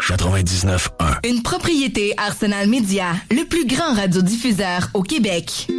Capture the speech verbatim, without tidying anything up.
quatre-vingt-dix-neuf un. Une propriété Arsenal Média, le plus grand radiodiffuseur au Québec.